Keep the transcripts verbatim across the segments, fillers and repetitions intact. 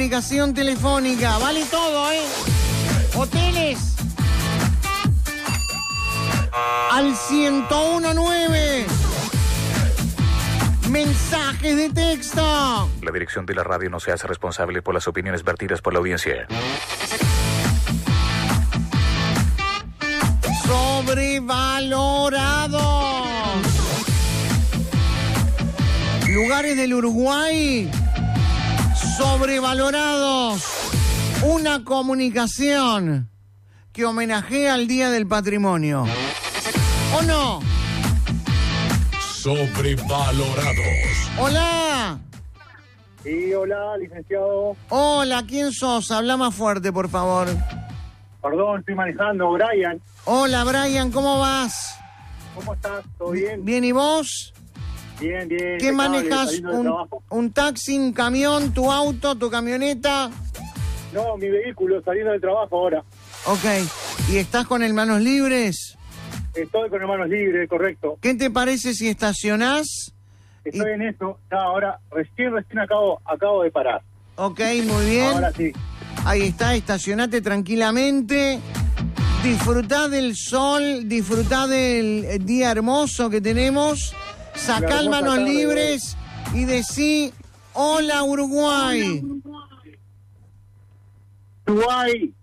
Comunicación telefónica, vale todo, ¿eh? Hoteles al ciento uno nueve. Mensajes de texto. La dirección de la radio no se hace responsable por las opiniones vertidas por la audiencia. Sobrevalorados. Lugares del Uruguay sobrevalorados. Una comunicación que homenajea al Día del Patrimonio. ¿O no? Sobrevalorados. Hola. Sí, hola, licenciado. Hola, ¿quién sos? Habla más fuerte, por favor. Perdón, estoy manejando, Brian. Hola, Brian, ¿cómo vas? ¿Cómo estás? ¿Todo bien? Bien, ¿y vos? Bien, bien. ¿Qué manejas? Un, ¿Un taxi, un camión, tu auto, tu camioneta? No, mi vehículo, saliendo del trabajo ahora. Ok, ¿y estás con el manos libres? Estoy con manos libres, correcto. ¿Qué te parece si estacionás? Estoy y... en eso. Ya, ahora, recién, recién acabo, acabo de parar. Ok, muy bien. Ahora sí. Ahí está, estacionate tranquilamente. Disfrutá del sol, disfrutá del día hermoso que tenemos. Sacá manos tarde, libres y decí, hola Uruguay. Uruguay.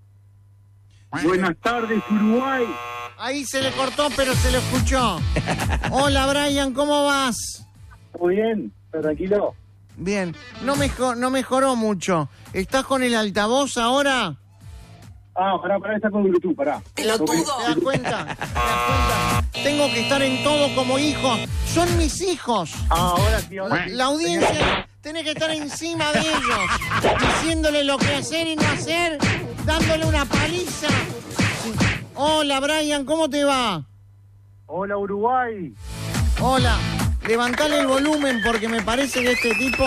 Buenas tardes, Uruguay. Ahí se le cortó, pero se lo escuchó. Hola, Brian, ¿cómo vas? Muy bien, tranquilo. Bien, no, mejor, no mejoró mucho. ¿Estás con el altavoz ahora? Ah, pará, pará, está con Bluetooth, pará. Pelotudo. ¿Te das cuenta? ¿Te das cuenta? Tengo que estar en todo como hijo. Son mis hijos. Ah, ahora sí, ahora sí. La audiencia tiene que estar encima de ellos, diciéndole lo que hacer y no hacer, dándole una paliza. Sí. Hola, Brian, ¿cómo te va? Hola, Uruguay. Hola. Levantale el volumen porque me parece que este tipo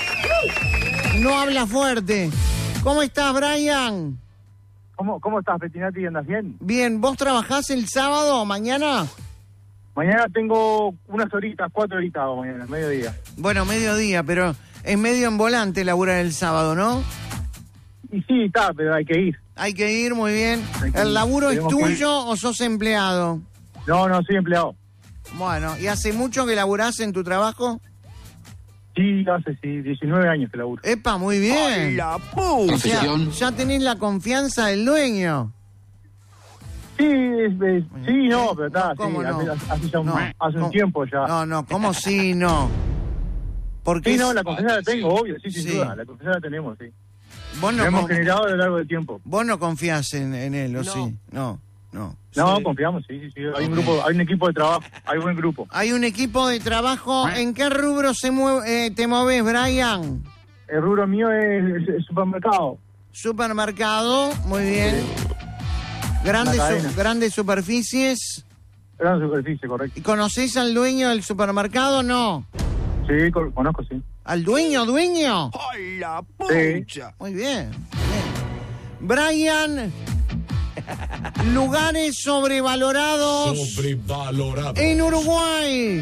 no habla fuerte. ¿Cómo estás, Brian? ¿Cómo, cómo estás, Petinati? ¿Andas bien? Bien, ¿vos trabajás el sábado o mañana? Mañana tengo unas horitas, cuatro horitas hago mañana, mediodía. Bueno, mediodía, pero es medio en volante laburar el sábado, ¿no? Y sí, está, pero hay que ir. Hay que ir, muy bien. ¿El laburo es tuyo o sos empleado? No, no, soy empleado. Bueno, ¿y hace mucho que laburás en tu trabajo? Sí, hace sí, diecinueve años que laburo. ¡Epa, muy bien! ¡Ay, la puta! Ya, ya tenés la confianza del dueño. Sí, es, es, sí, no, pero está, ¿Cómo sí, no? hace, hace, ya un, No, hace un no, tiempo ya. No, no, ¿cómo sí, no? Porque sí, no, es... la confianza la tengo, obvio, sí, sin Sí. duda, la confianza la tenemos, sí. Vos no la hemos con- generado a lo largo del tiempo. Vos no confías en, en él, ¿o No. sí? No, no. No, Sí. confiamos, sí, sí, sí. Hay un grupo, hay un equipo de trabajo, hay buen grupo. Hay un equipo de trabajo. ¿En qué rubro se mueve, eh, te mueves, Brian? El rubro mío es el, el supermercado. Supermercado, muy bien. Grandes, Una su- cadena. grandes superficies. Gran superficie, correcto. ¿Y conocés al dueño del supermercado o no? Sí, co- conozco, sí. ¿Al dueño, dueño? ¡Ay, la Sí. pucha! Muy bien, bien. Brian, lugares sobrevalorados Sobrevalorados. en Uruguay.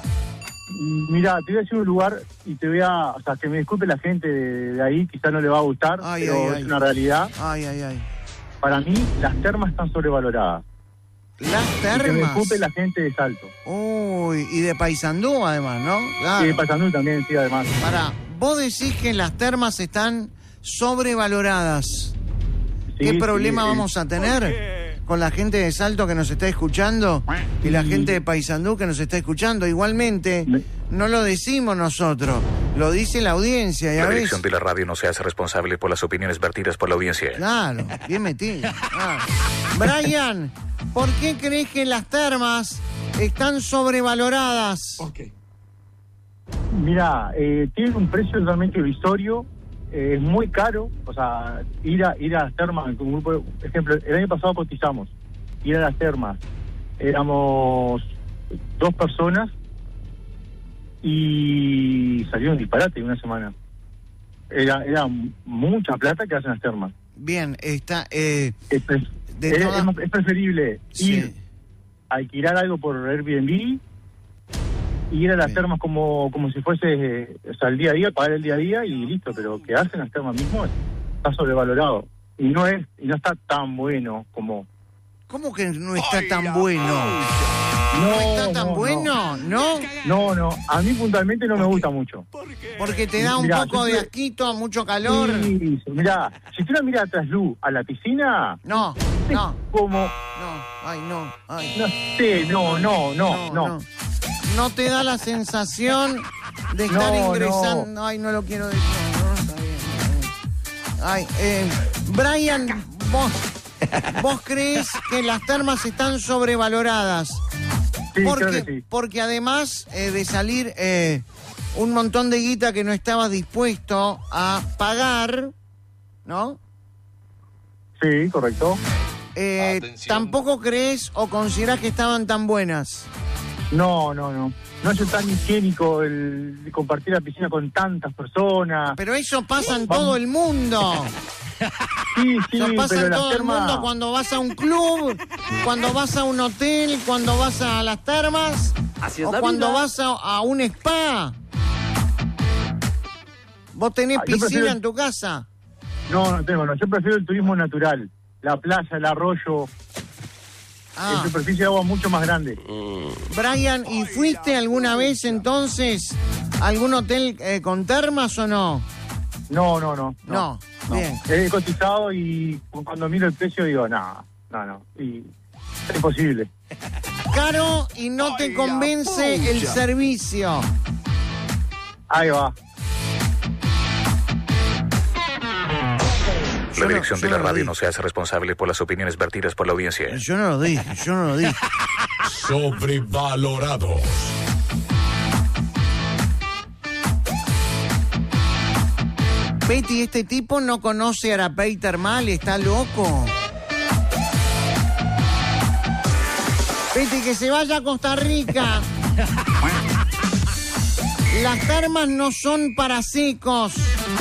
Mira, te voy a decir un lugar y te voy a... O sea, que me disculpe la gente de, de ahí, quizás no le va a gustar, Ay, pero ay, es ay. una realidad. Ay, ay, ay. Para mí, las termas están sobrevaloradas. Las Y que me termas. disculpe la gente de Salto. Uy, y de Paysandú además, ¿no? Claro. Y de Paysandú también, sí, además. Pará, vos decís que las termas están sobrevaloradas. ¿Qué Sí, problema sí, sí. vamos a tener con la gente de Salto que nos está escuchando y la gente de Paysandú que nos está escuchando? Igualmente, Me- no lo decimos nosotros, lo dice la audiencia. La ¿Ya ves? dirección de la radio no se hace responsable por las opiniones vertidas por la audiencia. Claro, bien metido. Ah. Brian, ¿por qué crees que las termas están sobrevaloradas? Ok. Mira, eh, tiene un precio totalmente irrisorio, eh, es muy caro, o sea, ir a ir a las termas, con un grupo, de- por ejemplo, el año pasado cotizamos, ir a las termas, éramos dos personas y salió un disparate en una semana. Era, era mucha plata que hacen las termas. Bien, está... Eh, Es, pre- De es- toda- es- es preferible Sí. ir a alquilar algo por Airbnb y ir a las Bien. termas como como si fuese, eh, o sea, el día a día, pagar el día a día y listo, pero quedarse en las termas mismo está sobrevalorado. Y no es y no está tan bueno como... ¿Cómo que no está tan bueno? No, ¿No está tan no, bueno? ¿No? No, no, a mí puntualmente no me gusta mucho. Porque te da un Mirá, poco yo de te- asquito, mucho calor. Sí, mirá, si tú la miras atrás luz a la piscina, No, no, como, no, ay, no, ay. no sé, no, no, no, no. No te da la sensación de estar No, ingresando. Ay, no lo quiero decir. No, no, está bien, está bien. Ay, eh, Brian, vos, vos crees que las termas están sobrevaloradas. Sí, porque, creo que sí. porque además eh, de salir eh, un montón de guita que no estabas dispuesto a pagar, ¿no? Sí, correcto. Eh, Atención. tampoco crees o considerás que estaban tan buenas. No, no, no. No es tan higiénico el de compartir la piscina con tantas personas. Pero eso pasa en todo el mundo. Sí, sí, Eso pasa pero en las todo el termas... mundo cuando vas a un club, cuando vas a un hotel, cuando vas a las termas, Así es o la cuando vida. vas a, a un spa. ¿Vos tenés Ah, yo piscina prefiero- en tu casa? No, no tengo, no. Yo prefiero el turismo natural. La playa, el arroyo, Ah, en superficie de agua mucho más grande. Brian, ¿y fuiste alguna vez entonces a algún hotel eh, con termas o no? No, no, no. No, bien. He cotizado y cuando miro el precio digo, no, no, no. Y es imposible. Caro y no te convence el servicio. Ahí va. Yo La no- dirección yo de la no lo radio dije. no se hace responsable por las opiniones vertidas por la audiencia. Yo no lo dije, yo no lo dije. Sobrevalorados. Betty, este tipo no conoce Arapey Termal, está loco. Betty, que se vaya a Costa Rica. Las termas no son para secos.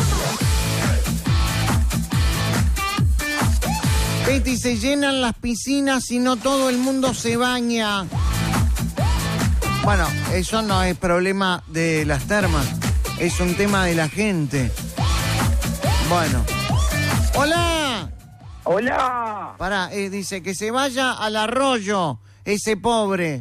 Betty, se llenan las piscinas y no todo el mundo se baña. Bueno, eso no es problema de las termas, es un tema de la gente. Bueno. ¡Hola! ¡Hola! Pará, eh, dice que se vaya al arroyo, ese pobre.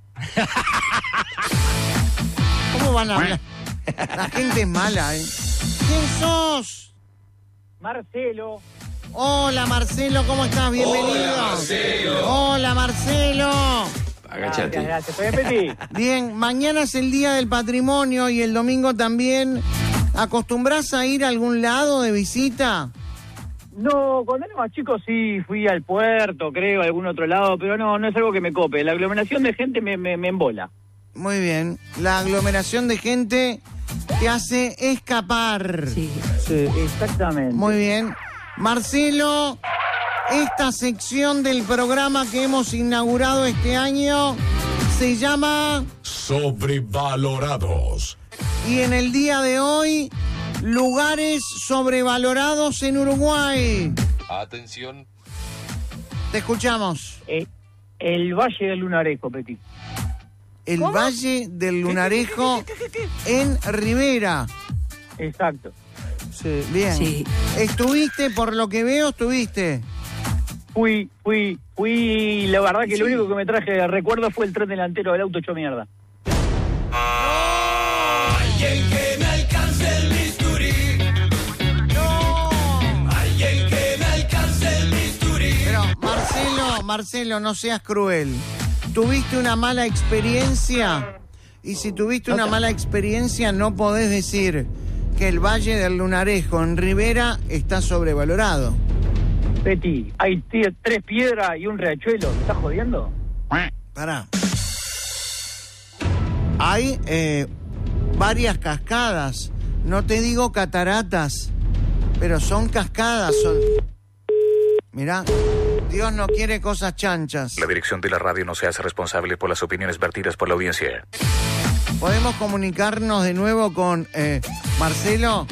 ¿Cómo van a hablar? La gente es mala, ¿eh? ¿Quién sos? Marcelo. Hola, Marcelo, ¿cómo estás? Bienvenido. Hola, Marcelo. Agáchate. Gracias, ¿Estoy bien, Peti? Bien, mañana es el Día del Patrimonio y el domingo también. ¿Acostumbrás a ir a algún lado de visita? No, cuando era más chico sí fui al puerto, creo, a algún otro lado, pero no, no es algo que me cope. La aglomeración de gente me, me, me embola. Muy bien. La aglomeración de gente te hace escapar. Sí, exactamente. Muy bien. Marcelo, esta sección del programa que hemos inaugurado este año se llama... Sobrevalorados. Y en el día de hoy, lugares sobrevalorados en Uruguay. Atención. Te escuchamos. Eh, el Valle del Lunarejo, Petit. El Valle del Lunarejo en Rivera. Exacto. Sí, bien. Sí. ¿Estuviste, por lo que veo, estuviste? Fui, fui, fui, la verdad que Sí. lo único que me traje de recuerdo fue el tren delantero del auto hecho mierda. Alguien que me alcance el bisturí. ¡No! Alguien que me alcance el bisturí. Pero, Marcelo, Marcelo, no seas cruel. ¿Tuviste una mala experiencia? Y si tuviste una mala experiencia, no podés decir que el Valle del Lunarejo en Rivera está sobrevalorado. Petit, hay t- tres piedras y un riachuelo. ¿Me estás jodiendo? Pará. Hay eh, varias cascadas. No te digo cataratas, pero son cascadas. Son... Mirá, Dios no quiere cosas chanchas. La dirección de la radio no se hace responsable por las opiniones vertidas por la audiencia. ¿Podemos comunicarnos de nuevo con eh, Marcelo?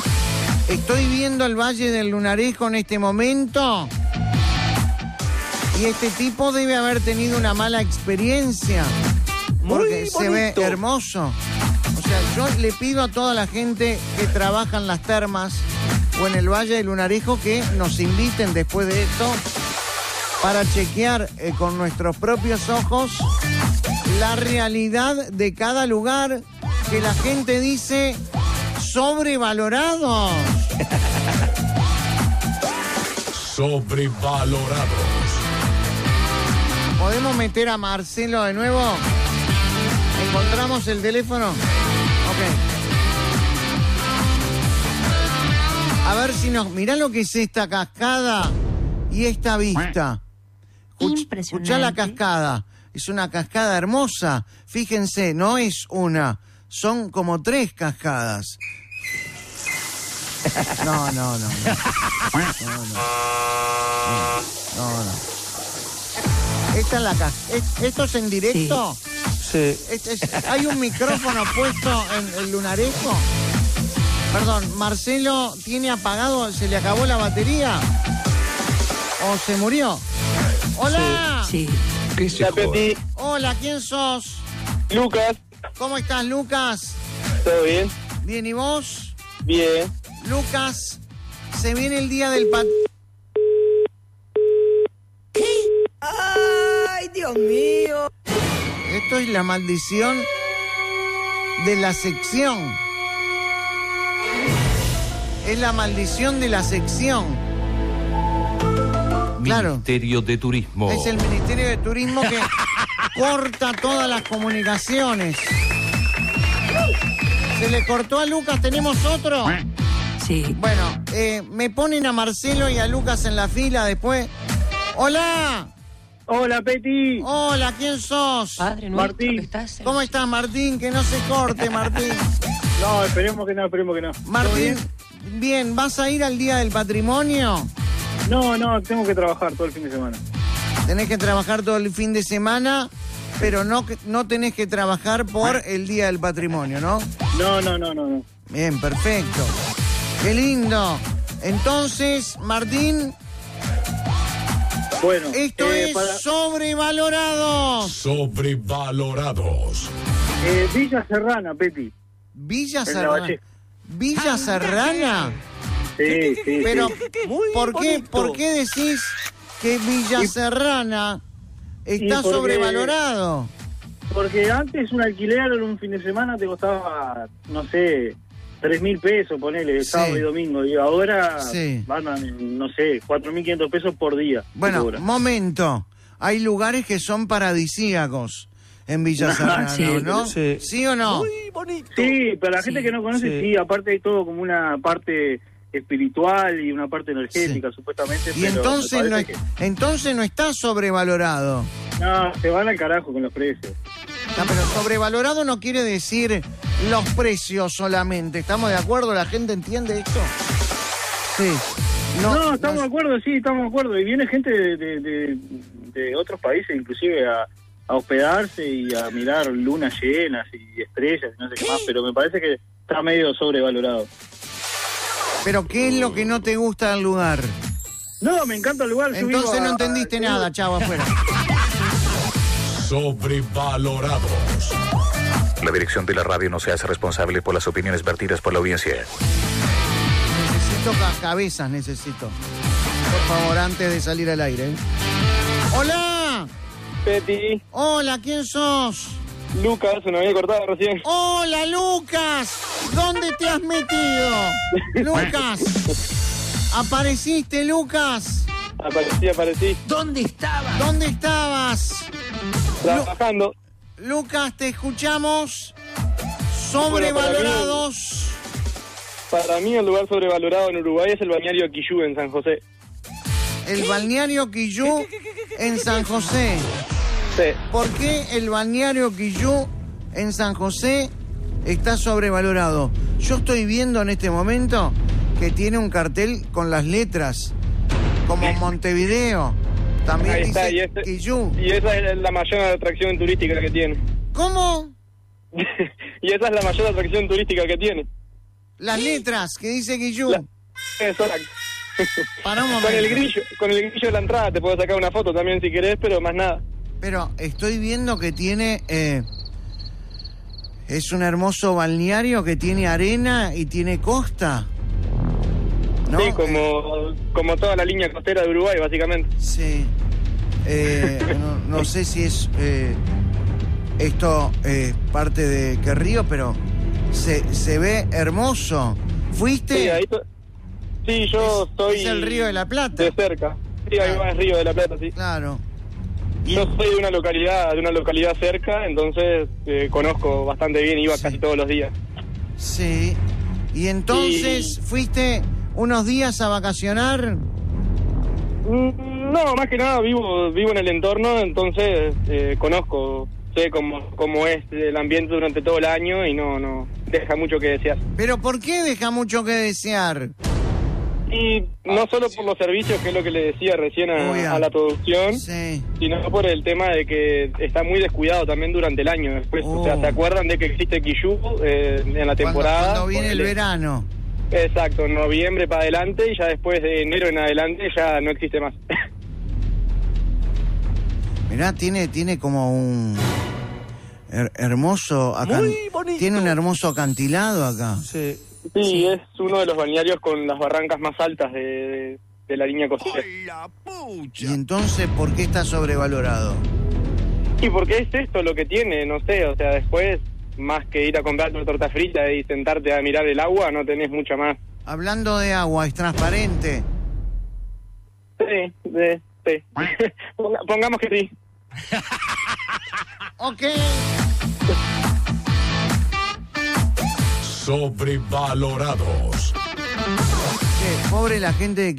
Estoy viendo el Valle del Lunarejo en este momento Y este tipo debe haber tenido una mala experiencia. Porque Muy se ve bonito. hermoso. O sea, yo le pido a toda la gente que trabaja en las termas o en el Valle de Lunarejo que nos inviten después de esto para chequear eh, con nuestros propios ojos la realidad de cada lugar que la gente dice sobrevalorados. Sobrevalorados. ¿Podemos meter a Marcelo de nuevo? ¿Encontramos el teléfono? Ok. A ver si nos... Mirá lo que es esta cascada y esta vista. Escuch- Impresionante. Escuchá la cascada. Es una cascada hermosa. Fíjense, no es una. Son como tres cascadas. No, no, no. No, no. No, no. no. Esta es la cascada. ¿Esto es en directo? Sí. Es- es- ¿Hay un micrófono puesto en el Lunarejo? Perdón, Marcelo tiene apagado, ¿se le acabó la batería? ¿O se murió? ¡Hola! Sí. ¿Qué se La joda? Peti, Hola, ¿quién sos? Lucas, ¿Cómo estás, Lucas? ¿todo bien? Bien, ¿y vos? Bien. Lucas, se viene el día del pat... ¡Ay, Dios mío! Esto es la maldición de la sección. Es la maldición de la sección. Claro. Ministerio de Turismo. Es el Ministerio de Turismo que corta todas las comunicaciones. Se le cortó a Lucas, ¿tenemos otro? Sí. Bueno, eh, me ponen a Marcelo y a Lucas en la fila después. ¡Hola! Hola, Peti. Hola, ¿quién sos? Padre nuestro Martín. que estás en ¿Cómo los estás, Martín? Que no se corte, Martín. No, esperemos que no, esperemos que no. ¿Todo Martín, bien? bien, ¿vas a ir al Día del Patrimonio? No, no, tengo que trabajar todo el fin de semana. Tenés que trabajar todo el fin de semana, pero no, que- no tenés que trabajar por el Día del Patrimonio, ¿no? No, no, no, no, no. Bien, perfecto. Qué lindo. Entonces, Martín, Bueno, esto eh, es para- sobrevalorado. Sobrevalorados. eh, Villa Serrana, Peti. Villa En Serrana. Lavalle. Villa Serrana. Sí, sí, Pero, sí. Muy ¿por qué, bonito. ¿por qué decís que Villa Serrana está y porque- sobrevalorado? Porque antes un alquiler en un fin de semana te costaba, no sé, tres mil pesos, ponele, Sí. sábado y domingo. Y ahora Sí. van a, no sé, cuatro mil quinientos pesos por día. Bueno, Seguro. momento. Hay lugares que son paradisíacos en Villa Serrana, sí. ¿no? Sí. ¿Sí o no? Muy bonito. Sí, para la Sí. gente que no conoce, Sí. sí, aparte hay todo como una parte espiritual y una parte energética, supuestamente. Y pero entonces me no, parece entonces no está sobrevalorado. que- no, se van al carajo con los precios. No, pero sobrevalorado no quiere decir los precios solamente. ¿Estamos de acuerdo? ¿La gente entiende esto? Sí. No, No, estamos no- de acuerdo, sí, estamos de acuerdo. Y viene gente de, de, de- de otros países, inclusive a, a hospedarse y a mirar lunas llenas y estrellas y no sé qué más, pero me parece que está medio sobrevalorado. Pero ¿qué es lo que no te gusta del lugar? No, me encanta el lugar. yo vivo Entonces a- no entendiste a- nada, chavo, afuera. Sobrevalorados. La dirección de la radio no se hace responsable por las opiniones vertidas por la audiencia. Necesito ca- cabezas, necesito. Por favor, antes de salir al aire. ¿eh? ¡Hola! Peti, Hola, ¿quién sos? Lucas, se nos había cortado recién. ¡Hola, Lucas! ¿Dónde te has metido? Lucas. ¿Apareciste, Lucas? Aparecí, aparecí, ¿Dónde estaba? ¿Dónde estabas? trabajando. Lucas, te escuchamos. Sobrevalorados. Para mí el lugar sobrevalorado en Uruguay es el balneario Quillú en San José. El balneario Quillú en San José. Sí. ¿Por qué el balneario Quillú en San José está sobrevalorado? Yo estoy viendo en este momento que tiene un cartel con las letras, como Montevideo. También Ahí está, dice y este- Quillú. Y esa es la mayor atracción turística que tiene. ¿Cómo? Y esa es la mayor atracción turística que tiene. Las letras que dice Quillú. La- Exacto. Para un Con momento. el grillo, con el grillo de la entrada te puedo sacar una foto también si querés, pero más nada. Pero estoy viendo que tiene... eh, es un hermoso balneario que tiene arena y tiene costa. ¿No? Sí, como, como toda la línea costera de Uruguay, básicamente. Sí. Eh, no, no sé si es eh, esto eh, parte de qué río, pero se, se ve hermoso. ¿Fuiste? Sí, ahí to- sí yo Es- soy... es el Río de la Plata. De cerca. Sí, ahí Claro. va el Río de la Plata, sí. Claro. Y- Yo soy de una localidad, de una localidad cerca, entonces eh, conozco bastante bien, iba Sí. casi todos los días. Sí. Y entonces Y- fuiste unos días a vacacionar. Mm, No, más que nada vivo vivo en el entorno, entonces eh, conozco, sé cómo, cómo es el ambiente durante todo el año y no no deja mucho que desear. Pero ¿por qué deja mucho que desear? Y no solo por los servicios, que es lo que le decía recién Obvio. a, a la producción, Sí. sino por el tema de que está muy descuidado también durante el año. Después, Oh. o sea, ¿se acuerdan de que existe Quillú eh, en la temporada? Cuando, cuando viene el Ponele- verano. Exacto, en noviembre para adelante y ya después de enero en adelante ya no existe más. Mirá, tiene, tiene como un her- hermoso acan- Muy bonito. tiene un hermoso acantilado acá. Sí. Sí, es uno de los balnearios con las barrancas más altas de, de, de la línea costera. Y entonces, ¿por qué está sobrevalorado? Y porque es esto lo que tiene, no sé, o sea, después, más que ir a comprar tu torta frita y sentarte a mirar el agua, no tenés mucha más. Hablando de agua, es transparente. Sí, de, sí. Ponga- Pongamos que sí. Ok. Sobrevalorados. Che, pobre la gente de